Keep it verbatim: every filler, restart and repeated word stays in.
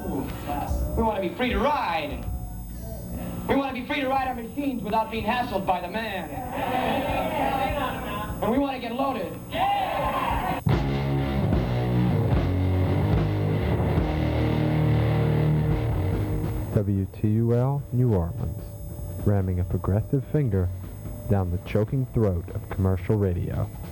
We want to be free to ride. We want to be free to ride our machines without being hassled by the man. And we want to get loaded. W T U L New Orleans, ramming a progressive finger down the choking throat of commercial radio.